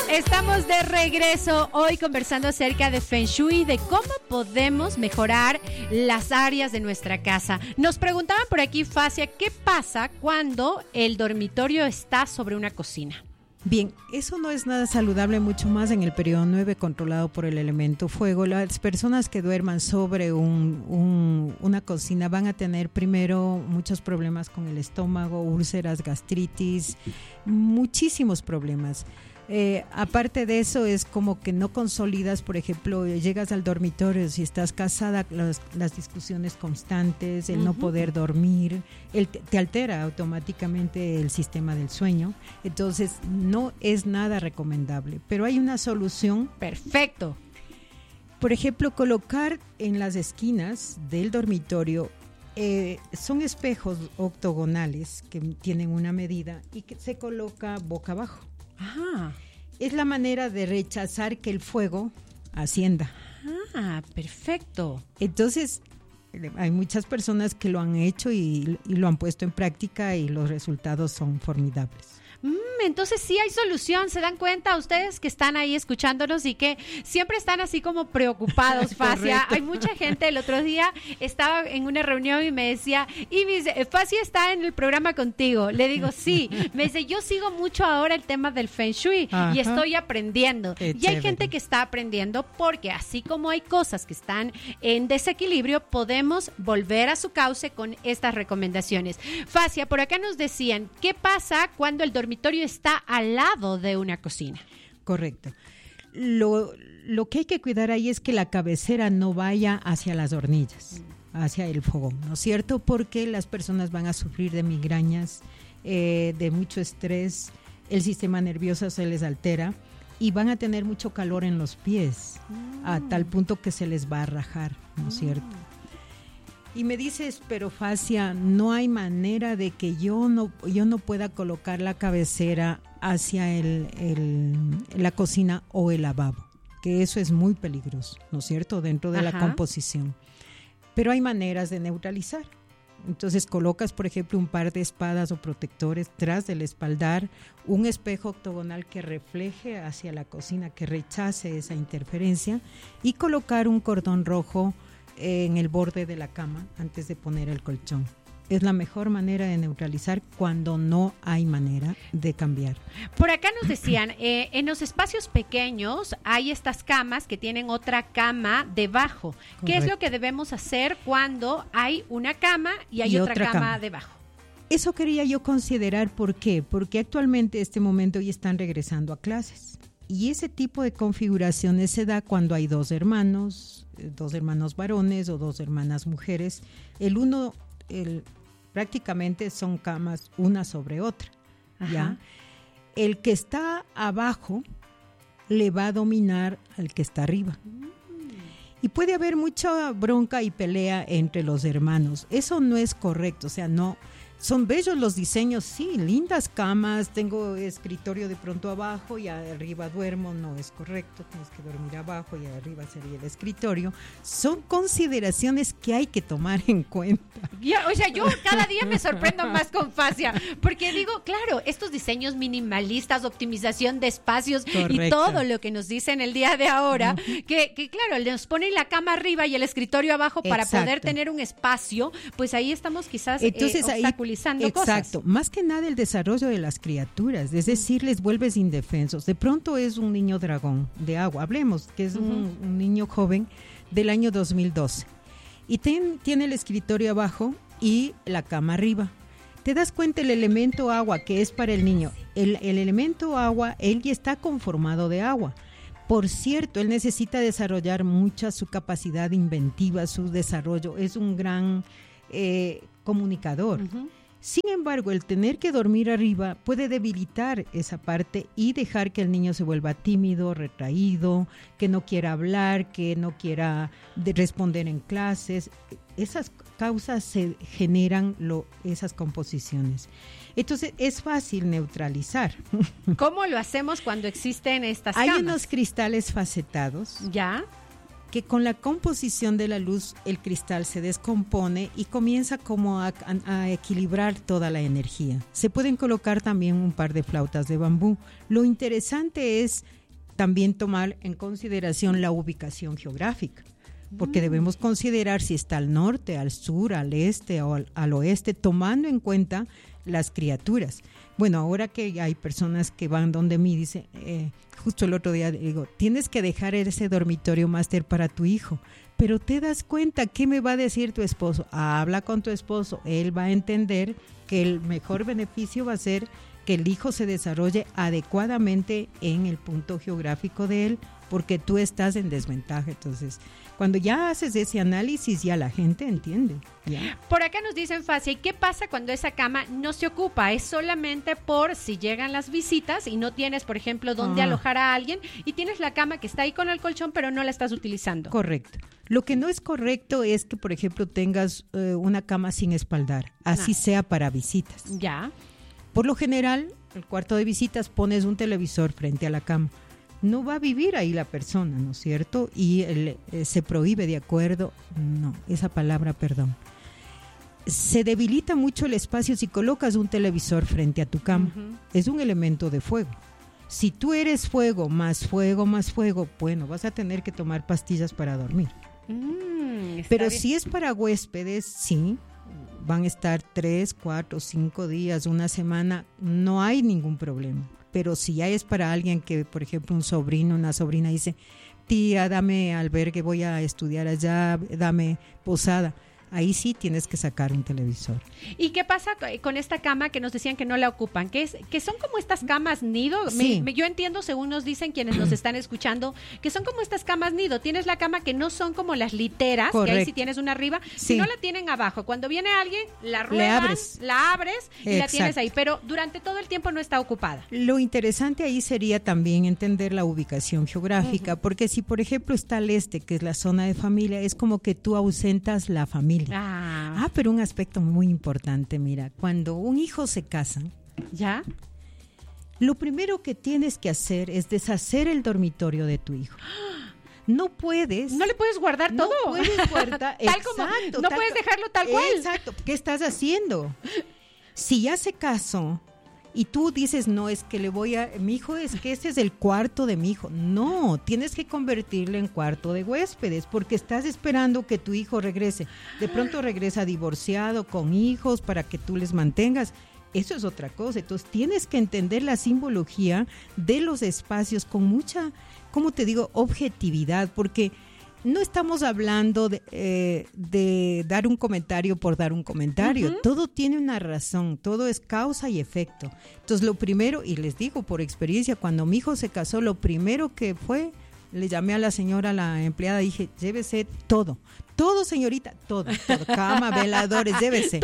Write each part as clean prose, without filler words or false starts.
Estamos de regreso hoy conversando acerca de Feng Shui, de cómo podemos mejorar las áreas de nuestra casa. Nos preguntaban por aquí, Facia, ¿qué pasa cuando el dormitorio está sobre una cocina? Bien, eso no es nada saludable, mucho más en el periodo 9 controlado por el elemento fuego. Las personas que duerman sobre una cocina van a tener primero muchos problemas con el estómago, úlceras, gastritis, muchísimos problemas. Aparte de eso, es como que no consolidas, por ejemplo, llegas al dormitorio, si estás casada, las discusiones constantes, el no poder dormir, te altera automáticamente el sistema del sueño. Entonces no es nada recomendable, pero hay una solución. Perfecto. Por ejemplo, colocar en las esquinas del dormitorio son espejos octogonales que tienen una medida y que se coloca boca abajo. Ajá. Es la manera de rechazar que el fuego ascienda. Ah, perfecto. Entonces, hay muchas personas que lo han hecho y lo han puesto en práctica y los resultados son formidables. Entonces sí hay solución, ¿se dan cuenta ustedes que están ahí escuchándonos y que siempre están así como preocupados, Facia? Hay mucha gente, el otro día estaba en una reunión y me decía, Facia está en el programa contigo. Le digo, sí. Me dice, yo sigo mucho ahora el tema del Feng Shui. Ajá. Y estoy aprendiendo. Y hay gente que está aprendiendo porque así como hay cosas que están en desequilibrio, podemos volver a su cauce con estas recomendaciones. Facia, por acá nos decían, ¿qué pasa cuando el dormitorio está al lado de una cocina? Correcto. Lo que hay que cuidar ahí es que la cabecera no vaya hacia las hornillas, hacia el fogón, ¿no es cierto? Porque las personas van a sufrir de migrañas, de mucho estrés, el sistema nervioso se les altera y van a tener mucho calor en los pies, a tal punto que se les va a rajar, ¿no es cierto? Y me dices, pero Facia, no hay manera de que yo no pueda colocar la cabecera hacia la cocina o el lavabo, que eso es muy peligroso, ¿no es cierto?, dentro de la composición. Pero hay maneras de neutralizar. Entonces colocas, por ejemplo, un par de espadas o protectores tras del espaldar, un espejo octogonal que refleje hacia la cocina, que rechace esa interferencia, y colocar un cordón rojo en el borde de la cama antes de poner el colchón. Es la mejor manera de neutralizar cuando no hay manera de cambiar. Por acá nos decían, en los espacios pequeños hay estas camas que tienen otra cama debajo. Correcto. ¿Qué es lo que debemos hacer cuando hay una cama y hay otra cama debajo? Eso quería yo considerar. ¿Por qué? Porque actualmente, este momento, ya están regresando a clases. Y ese tipo de configuraciones se da cuando hay dos hermanos varones o dos hermanas mujeres. Prácticamente son camas una sobre otra. ¿Ya? El que está abajo le va a dominar al que está arriba. Y puede haber mucha bronca y pelea entre los hermanos. Eso no es correcto, o sea, no. Son bellos los diseños, sí, lindas camas, tengo escritorio de pronto abajo y arriba duermo, no es correcto, tienes que dormir abajo y arriba sería el escritorio. Son consideraciones que hay que tomar en cuenta. Yo cada día me sorprendo más con Facia, porque digo, claro, estos diseños minimalistas, optimización de espacios. Correcto. Y todo lo que nos dicen el día de ahora, que claro, nos ponen la cama arriba y el escritorio abajo para poder tener un espacio, pues ahí estamos quizás obstaculizando Exacto, cosas. Más que nada el desarrollo de las criaturas, es decir, les vuelves indefensos. De pronto es un niño dragón de agua, hablemos que es un niño joven del año 2012 y tiene el escritorio abajo y la cama arriba. Te das cuenta el elemento agua que es para el niño, el elemento agua, él ya está conformado de agua. Por cierto, él necesita desarrollar mucha su capacidad inventiva, su desarrollo, es un gran comunicador. Sin embargo, el tener que dormir arriba puede debilitar esa parte y dejar que el niño se vuelva tímido, retraído, que no quiera hablar, que no quiera responder en clases. Esas causas se generan esas composiciones. Entonces, es fácil neutralizar. ¿Cómo lo hacemos cuando existen estas camas? Hay unos cristales facetados. ¿Ya? que con la composición de la luz el cristal se descompone y comienza como a equilibrar toda la energía. Se pueden colocar también un par de flautas de bambú. Lo interesante es también tomar en consideración la ubicación geográfica, porque debemos considerar si está al norte, al sur, al este o al oeste, tomando en cuenta las criaturas. Bueno, ahora que hay personas que van donde mí, dice, justo el otro día digo, tienes que dejar ese dormitorio máster para tu hijo, pero te das cuenta, ¿qué me va a decir tu esposo? Habla con tu esposo, él va a entender que el mejor beneficio va a ser que el hijo se desarrolle adecuadamente en el punto geográfico de él, porque tú estás en desventaja. Entonces, cuando ya haces ese análisis, ya la gente entiende. ¿Ya? Por acá nos dicen fácil, ¿y qué pasa cuando esa cama no se ocupa? Es solamente por si llegan las visitas y no tienes, por ejemplo, dónde alojar a alguien y tienes la cama que está ahí con el colchón, pero no la estás utilizando. Correcto. Lo que no es correcto es que, por ejemplo, tengas una cama sin espaldar, así sea para visitas. Ya. Por lo general, el cuarto de visitas pones un televisor frente a la cama. No va a vivir ahí la persona, ¿no es cierto? Y se prohíbe de acuerdo, no, esa palabra, perdón. Se debilita mucho el espacio si colocas un televisor frente a tu cama. Es un elemento de fuego. Si tú eres fuego, bueno, vas a tener que tomar pastillas para dormir. Pero bien. Si es para huéspedes, sí, van a estar 3, 4, 5 días, una semana, no hay ningún problema. Pero si ya es para alguien que, por ejemplo, un sobrino, una sobrina dice, tía, dame albergue, voy a estudiar allá, dame posada. Ahí sí tienes que sacar un televisor. ¿Y qué pasa con esta cama que nos decían que no la ocupan? Que son como estas camas nido. Sí. Yo entiendo, según nos dicen quienes nos están escuchando, que son como estas camas nido. Tienes la cama que no son como las literas, correcto, que ahí sí tienes una arriba, sí, sino la tienen abajo. Cuando viene alguien, la ruedas, la abres y exacto, la tienes ahí. Pero durante todo el tiempo no está ocupada. Lo interesante ahí sería también entender la ubicación geográfica, porque si, por ejemplo, está al este, que es la zona de familia, es como que tú ausentas la familia. Pero un aspecto muy importante, mira, cuando un hijo se casa, ¿ya? Lo primero que tienes que hacer es deshacer el dormitorio de tu hijo. No puedes. No le puedes guardar todo. No puedes guardar. Tal exacto, como, no puedes dejarlo tal cual. Exacto. ¿Qué estás haciendo? Si ya se casó y tú dices, no, es que mi hijo, es que este es el cuarto de mi hijo. No, tienes que convertirlo en cuarto de huéspedes porque estás esperando que tu hijo regrese. De pronto regresa divorciado, con hijos, para que tú les mantengas. Eso es otra cosa. Entonces tienes que entender la simbología de los espacios con mucha, ¿cómo te digo?, objetividad, porque no estamos hablando de dar un comentario por dar un comentario. Todo tiene una razón, todo es causa y efecto. Entonces lo primero, y les digo por experiencia, cuando mi hijo se casó, lo primero que fue, le llamé a la señora, a la empleada, dije, llévese todo, señorita, todo, cama, veladores, llévese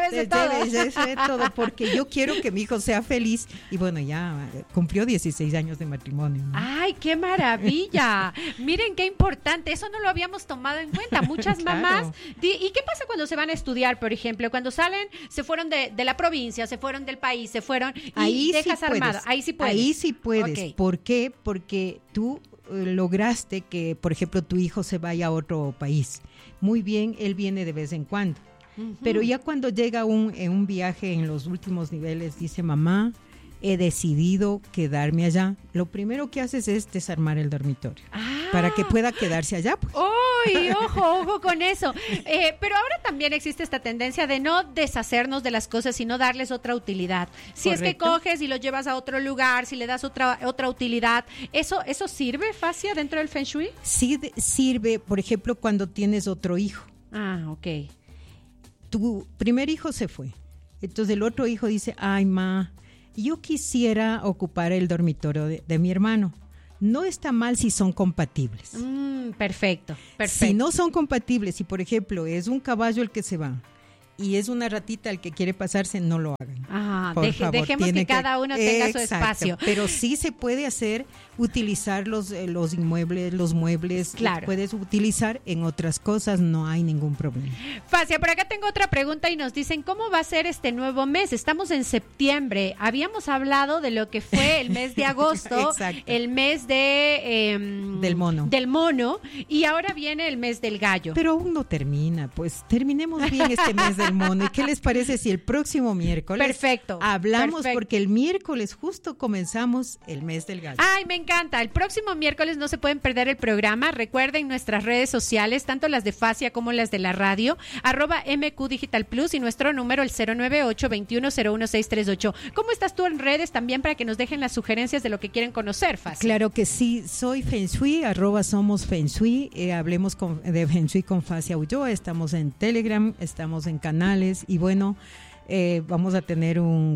todo, porque yo quiero que mi hijo sea feliz. Y bueno, ya cumplió 16 años de matrimonio, ¿no? ¡Ay, qué maravilla! Miren qué importante, eso no lo habíamos tomado en cuenta. Muchas claro, mamás. ¿Y qué pasa cuando se van a estudiar, por ejemplo? Cuando salen, se fueron de la provincia, se fueron del país, se fueron y ahí dejas sí armado. Ahí sí puedes. Ahí sí puedes. Okay. ¿Por qué? Porque tú lograste que, por ejemplo, tu hijo se vaya a otro país. Muy bien, él viene de vez en cuando. Pero ya cuando llega en un viaje en los últimos niveles, dice, mamá, he decidido quedarme allá. Lo primero que haces es desarmar el dormitorio para que pueda quedarse allá. Pues. ¡Uy! Ojo con eso. Pero ahora también existe esta tendencia de no deshacernos de las cosas, sino darles otra utilidad. Si correcto, es que coges y lo llevas a otro lugar, si le das otra utilidad, ¿eso sirve, Facia, dentro del Feng Shui? Sí, sirve, por ejemplo, cuando tienes otro hijo. Ok. Tu primer hijo se fue. Entonces el otro hijo dice, ay, ma, yo quisiera ocupar el dormitorio de mi hermano. No está mal si son compatibles. Perfecto. Si no son compatibles, si por ejemplo es un caballo el que se va y es una ratita el que quiere pasarse, no lo hagan. Por favor, dejemos que cada uno tenga su espacio. Pero sí se puede hacer, utilizar los inmuebles, los muebles, claro. Puedes utilizar en otras cosas, no hay ningún problema. Facia, por acá tengo otra pregunta y nos dicen, ¿cómo va a ser este nuevo mes? Estamos en septiembre, habíamos hablado de lo que fue el mes de agosto, el mes del mono, y ahora viene el mes del gallo. Pero aún no termina, pues terminemos bien este mes del mono. ¿Y qué les parece si el próximo miércoles hablamos? Porque el miércoles justo comenzamos el mes del gallo. Ay, me encanta. El próximo miércoles no se pueden perder el programa. Recuerden nuestras redes sociales, tanto las de Facia como las de la radio, @MQ Digital Plus y nuestro número el 098-2101-638. ¿Cómo estás tú en redes también para que nos dejen las sugerencias de lo que quieren conocer, Facia? Claro que sí, soy Feng Shui, @somos Feng Shui, hablemos de Feng Shui con Facia Ulloa, estamos en Telegram, estamos en canales y bueno, vamos a tener un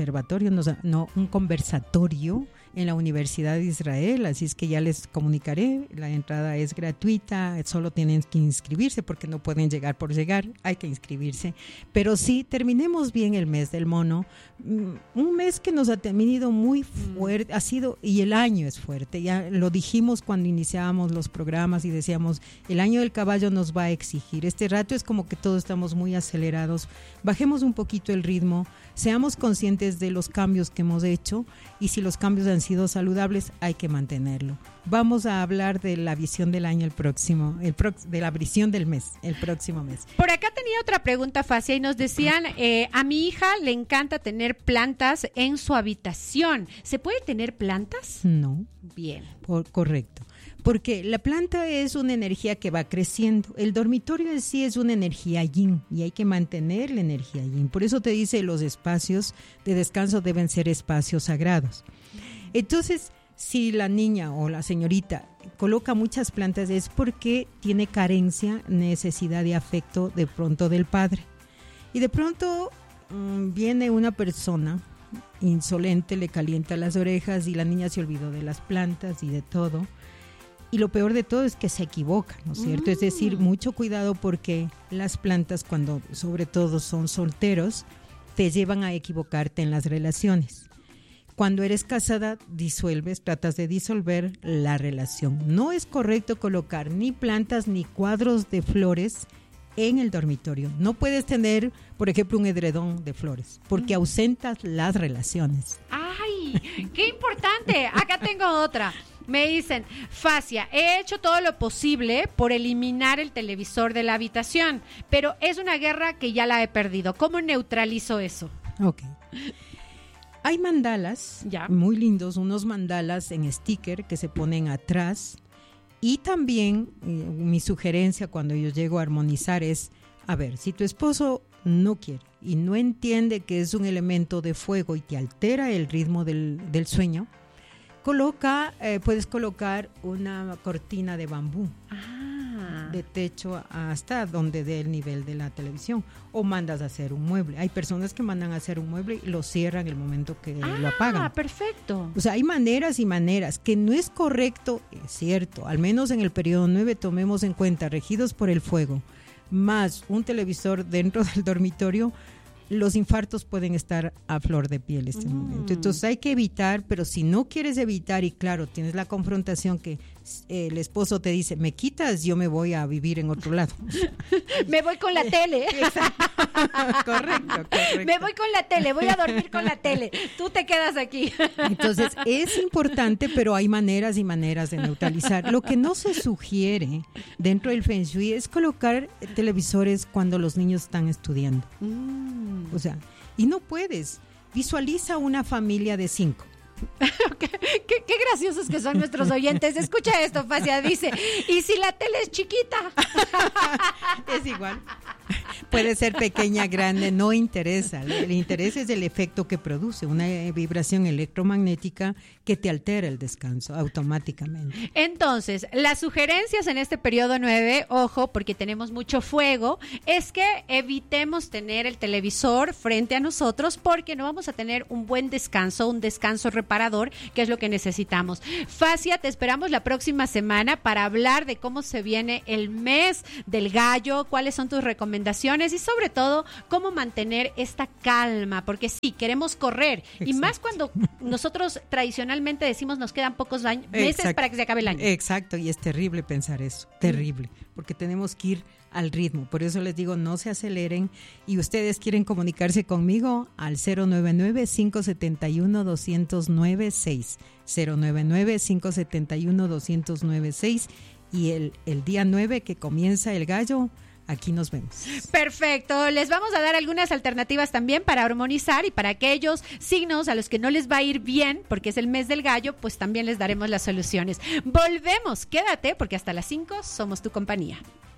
conversatorio en la Universidad de Israel, así es que ya les comunicaré, la entrada es gratuita, solo tienen que inscribirse porque no pueden llegar por llegar, hay que inscribirse, pero sí, terminemos bien el mes del mono, un mes que nos ha tenido muy fuerte, ha sido, y el año es fuerte, ya lo dijimos cuando iniciábamos los programas y decíamos, el año del caballo nos va a exigir, este rato es como que todos estamos muy acelerados, bajemos un poquito el ritmo, seamos conscientes de los cambios que hemos hecho y si los cambios han sido saludables, hay que mantenerlo. Vamos a hablar de la visión del año de la visión del mes, el próximo mes. Por acá tenía otra pregunta, Facia, y nos decían, a mi hija le encanta tener plantas en su habitación. ¿Se puede tener plantas? No. Bien. Correcto. Porque la planta es una energía que va creciendo. El dormitorio en sí es una energía yin y hay que mantener la energía yin. Por eso te dice los espacios de descanso deben ser espacios sagrados. Entonces, si la niña o la señorita coloca muchas plantas es porque tiene carencia, necesidad de afecto de pronto del padre. Y de pronto viene una persona insolente, le calienta las orejas y la niña se olvidó de las plantas y de todo. Y lo peor de todo es que se equivoca, ¿no es cierto? Es decir, mucho cuidado porque las plantas, cuando sobre todo son solteros, te llevan a equivocarte en las relaciones. Cuando eres casada, tratas de disolver la relación. No es correcto colocar ni plantas ni cuadros de flores en el dormitorio. No puedes tener, por ejemplo, un edredón de flores, porque ausentas las relaciones. ¡Ay! ¡Qué importante! Acá tengo otra. Me dicen, Facia, he hecho todo lo posible por eliminar el televisor de la habitación, pero es una guerra que ya la he perdido. ¿Cómo neutralizo eso? Ok. Hay mandalas muy lindos, unos mandalas en sticker que se ponen atrás. Y también mi sugerencia cuando yo llego a armonizar es, a ver, si tu esposo no quiere y no entiende que es un elemento de fuego y te altera el ritmo del sueño, puedes colocar una cortina de bambú de techo hasta donde dé el nivel de la televisión o mandas a hacer un mueble. Hay personas que mandan a hacer un mueble y lo cierran el momento que lo apagan. Perfecto. O sea, hay maneras y maneras que no es correcto, es cierto, al menos en el periodo 9 tomemos en cuenta regidos por el fuego más un televisor dentro del dormitorio, los infartos pueden estar a flor de piel este momento. Entonces hay que evitar, pero si no quieres evitar y claro, tienes la confrontación que el esposo te dice, me quitas, yo me voy a vivir en otro lado. Me voy con la tele. Correcto. Me voy con la tele, voy a dormir con la tele. Tú te quedas aquí. Entonces es importante, pero hay maneras y maneras de neutralizar. Lo que no se sugiere dentro del Feng Shui es colocar televisores cuando los niños están estudiando. O sea, y no puedes. Visualiza una familia de 5. Qué graciosos que son nuestros oyentes. Escucha esto, Facia, dice, ¿y si la tele es chiquita? Es igual. Puede ser pequeña, grande, no interesa. El interés es el efecto que produce, una vibración electromagnética que te altera el descanso automáticamente. Entonces, las sugerencias en este periodo 9, ojo, porque tenemos mucho fuego, es que evitemos tener el televisor frente a nosotros porque no vamos a tener un buen descanso, un descanso reparador, que es lo que necesitamos. Facia, te esperamos la próxima semana para hablar de cómo se viene el mes del gallo, cuáles son tus recomendaciones soluciones y sobre todo cómo mantener esta calma, porque sí, queremos correr. Exacto. Y más cuando nosotros tradicionalmente decimos nos quedan pocos meses para que se acabe el año. Exacto, y es terrible pensar eso, terrible, porque tenemos que ir al ritmo. Por eso les digo, no se aceleren, y ustedes quieren comunicarse conmigo al 099-571-2096, 099-571-2096, y el día 9 que comienza el gallo, aquí nos vemos. Perfecto, les vamos a dar algunas alternativas también para armonizar, y para aquellos signos a los que no les va a ir bien, porque es el mes del gallo, pues también les daremos las soluciones. Volvemos, quédate, porque hasta las 5 somos tu compañía.